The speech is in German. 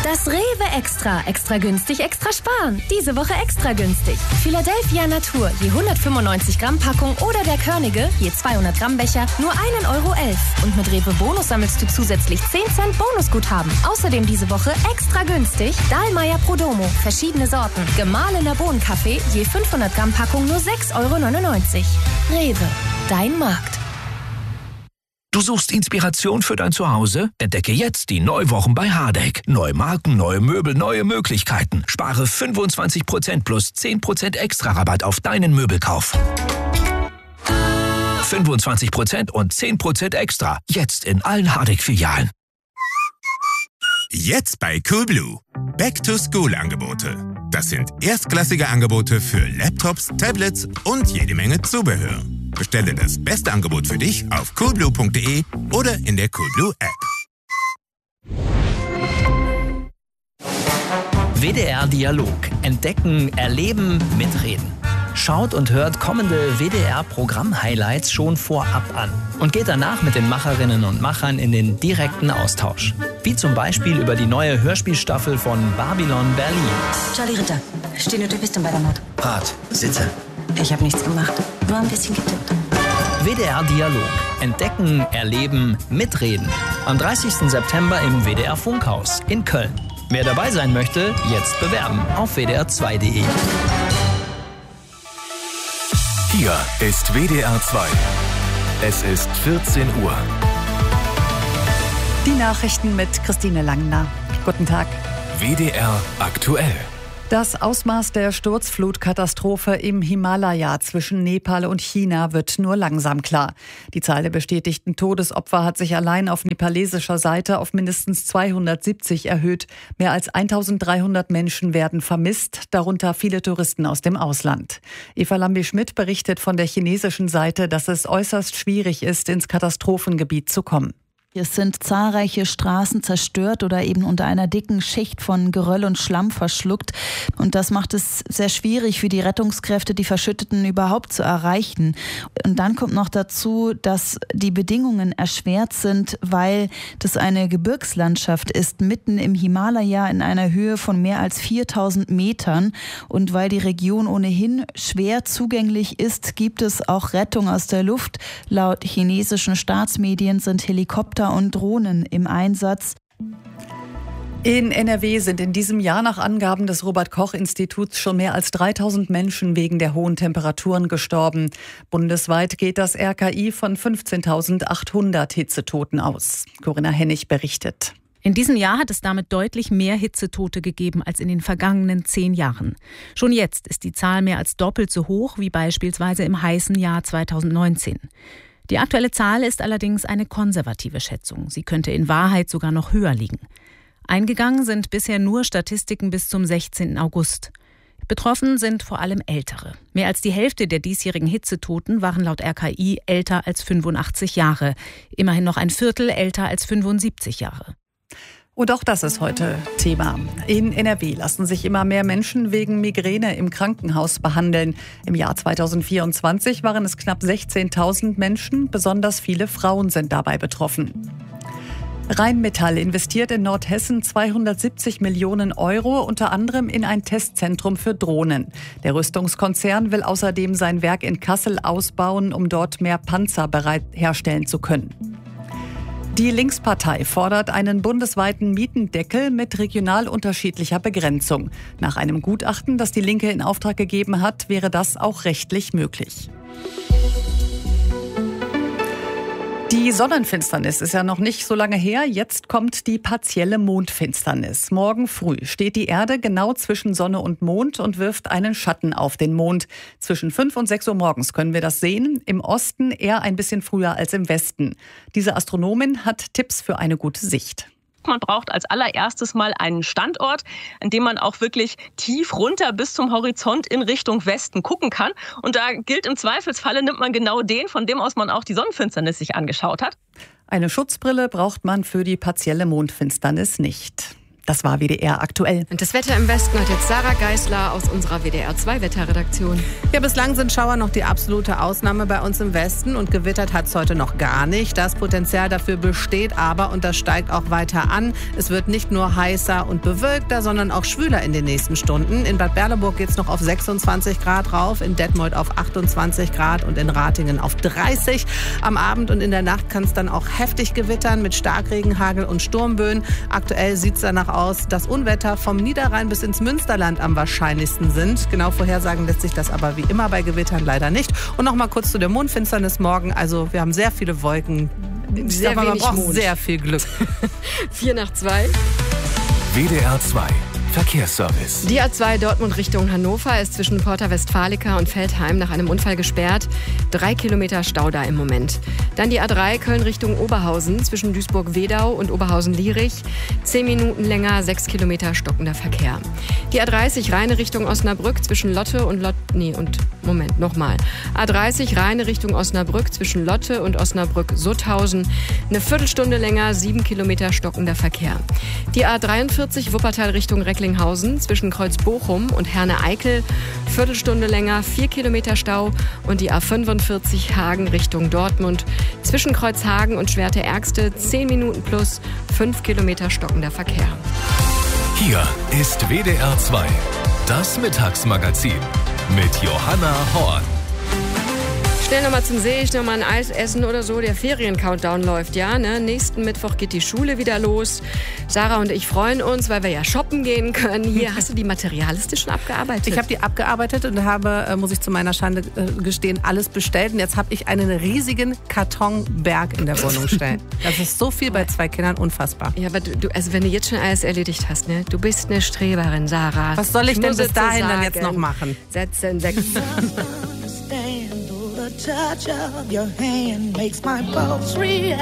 Das Rewe Extra. Extra günstig, extra sparen. Diese Woche extra günstig. Philadelphia Natur, je 195 Gramm Packung oder der Körnige, je 200 Gramm Becher, nur 1,11 Euro. Und mit Rewe Bonus sammelst du zusätzlich 10 Cent Bonusguthaben. Außerdem diese Woche extra günstig Dahlmeier Prodomo, verschiedene Sorten. Gemahlener Bohnenkaffee, je 500 Gramm Packung nur 6,99 Euro. Rewe, dein Markt. Du suchst Inspiration für dein Zuhause? Entdecke jetzt die Neuwochen bei Hardegg. Neue Marken, neue Möbel, neue Möglichkeiten. Spare 25% plus 10% extra Rabatt auf deinen Möbelkauf. 25% und 10% extra. Jetzt in allen Hardegg-Filialen. Jetzt bei Coolblue. Back-to-School-Angebote. Das sind erstklassige Angebote für Laptops, Tablets und jede Menge Zubehör. Bestelle das beste Angebot für dich auf coolblue.de oder in der Coolblue App. WDR Dialog. Entdecken, erleben, mitreden. Schaut und hört kommende WDR-Programm-Highlights schon vorab an und geht danach mit den Macherinnen und Machern in den direkten Austausch. Wie zum Beispiel über die neue Hörspielstaffel von Babylon Berlin. Charlie Ritter, stehen du bist bei der Mord. Rat, sitze. Ich habe nichts gemacht, nur ein bisschen getippt. WDR Dialog. Entdecken, erleben, mitreden. Am 30. September im WDR Funkhaus in Köln. Wer dabei sein möchte, jetzt bewerben auf wdr2.de. Hier ist WDR 2. Es ist 14 Uhr. Die Nachrichten mit Christine Langner. Guten Tag. WDR aktuell. Das Ausmaß der Sturzflutkatastrophe im Himalaya zwischen Nepal und China wird nur langsam klar. Die Zahl der bestätigten Todesopfer hat sich allein auf nepalesischer Seite auf mindestens 270 erhöht. Mehr als 1300 Menschen werden vermisst, darunter viele Touristen aus dem Ausland. Eva Lambi-Schmidt berichtet von der chinesischen Seite, dass es äußerst schwierig ist, ins Katastrophengebiet zu kommen. Es sind zahlreiche Straßen zerstört oder eben unter einer dicken Schicht von Geröll und Schlamm verschluckt. Und das macht es sehr schwierig für die Rettungskräfte, die Verschütteten überhaupt zu erreichen. Und dann kommt noch dazu, dass die Bedingungen erschwert sind, weil das eine Gebirgslandschaft ist, mitten im Himalaya in einer Höhe von mehr als 4000 Metern. Und weil die Region ohnehin schwer zugänglich ist, gibt es auch Rettung aus der Luft. Laut chinesischen Staatsmedien sind Helikopter und Drohnen im Einsatz. In NRW sind in diesem Jahr nach Angaben des Robert-Koch-Instituts schon mehr als 3000 Menschen wegen der hohen Temperaturen gestorben. Bundesweit geht das RKI von 15.800 Hitzetoten aus. Corinna Hennig berichtet. In diesem Jahr hat es damit deutlich mehr Hitzetote gegeben als in den vergangenen 10 Jahren. Schon jetzt ist die Zahl mehr als doppelt so hoch wie beispielsweise im heißen Jahr 2019. Die aktuelle Zahl ist allerdings eine konservative Schätzung. Sie könnte in Wahrheit sogar noch höher liegen. Eingegangen sind bisher nur Statistiken bis zum 16. August. Betroffen sind vor allem Ältere. Mehr als die Hälfte der diesjährigen Hitzetoten waren laut RKI älter als 85 Jahre. Immerhin noch ein Viertel älter als 75 Jahre. Und auch das ist heute Thema. In NRW lassen sich immer mehr Menschen wegen Migräne im Krankenhaus behandeln. Im Jahr 2024 waren es knapp 16.000 Menschen. Besonders viele Frauen sind dabei betroffen. Rheinmetall investiert in Nordhessen 270 Millionen Euro, unter anderem in ein Testzentrum für Drohnen. Der Rüstungskonzern will außerdem sein Werk in Kassel ausbauen, um dort mehr Panzer herstellen zu können. Die Linkspartei fordert einen bundesweiten Mietendeckel mit regional unterschiedlicher Begrenzung. Nach einem Gutachten, das die Linke in Auftrag gegeben hat, wäre das auch rechtlich möglich. Die Sonnenfinsternis ist ja noch nicht so lange her. Jetzt kommt die partielle Mondfinsternis. Morgen früh steht die Erde genau zwischen Sonne und Mond und wirft einen Schatten auf den Mond. Zwischen 5 und 6 Uhr morgens können wir das sehen. Im Osten eher ein bisschen früher als im Westen. Diese Astronomin hat Tipps für eine gute Sicht. Man braucht als allererstes mal einen Standort, an dem man auch wirklich tief runter bis zum Horizont in Richtung Westen gucken kann. Und da gilt im Zweifelsfalle, nimmt man genau den, von dem aus man auch die Sonnenfinsternis sich angeschaut hat. Eine Schutzbrille braucht man für die partielle Mondfinsternis nicht. Das war WDR aktuell. Und das Wetter im Westen hat jetzt Sarah Geisler aus unserer WDR 2 Wetterredaktion. Ja, bislang sind Schauer noch die absolute Ausnahme bei uns im Westen und gewittert hat es heute noch gar nicht. Das Potenzial dafür besteht aber und das steigt auch weiter an. Es wird nicht nur heißer und bewölkter, sondern auch schwüler in den nächsten Stunden. In Bad Berleburg geht es noch auf 26 Grad rauf, in Detmold auf 28 Grad und in Ratingen auf 30. Am Abend und in der Nacht kann es dann auch heftig gewittern mit Starkregen, Hagel und Sturmböen. Aktuell sieht es danach aus, dass Unwetter vom Niederrhein bis ins Münsterland am wahrscheinlichsten sind. Genau vorhersagen lässt sich das aber wie immer bei Gewittern leider nicht. Und noch mal kurz zu der Mondfinsternis morgen. Also wir haben sehr viele Wolken. Man braucht Mond. Sehr viel Glück. 4:02. WDR 2 Verkehrsservice. Die A2 Dortmund Richtung Hannover ist zwischen Porta Westfalica und Veltheim nach einem Unfall gesperrt. 3 Kilometer Stau da im Moment. Dann die A3 Köln Richtung Oberhausen zwischen Duisburg-Wedau und Oberhausen-Lierich. 10 Minuten länger, 6 Kilometer stockender Verkehr. Die A30 Rheine Richtung Osnabrück zwischen Lotte und A30 Rheine Richtung Osnabrück zwischen Lotte und Osnabrück-Sutthausen. Eine Viertelstunde länger, 7 Kilometer stockender Verkehr. Die A43 Wuppertal Richtung Recklinghausen zwischen Kreuz-Bochum und Herne-Eickel. Viertelstunde länger, 4 Kilometer Stau. Und die A45 Hagen Richtung Dortmund zwischen Kreuzhagen und Schwerte-Ärgste 10 Minuten plus 5 Kilometer stockender Verkehr. Hier ist WDR 2, das Mittagsmagazin mit Johanna Horn. Schnell nochmal zum See, schnell mal ein Eis essen oder so. Der Ferien-Countdown läuft, ja. Ne? Nächsten Mittwoch geht die Schule wieder los. Sarah und ich freuen uns, weil wir ja shoppen gehen können. Hier, hast du die Materialliste schon abgearbeitet? Ich habe die abgearbeitet und habe, muss ich zu meiner Schande gestehen, alles bestellt. Und jetzt habe ich einen riesigen Kartonberg in der Wohnung stehen. Das ist so viel bei 2 Kindern, unfassbar. Ja, aber also wenn du jetzt schon alles erledigt hast, ne? Du bist eine Streberin, Sarah. Was soll ich denn bis dahin dann jetzt noch machen? Setzen, 6. Touch of your hand makes my pulse react.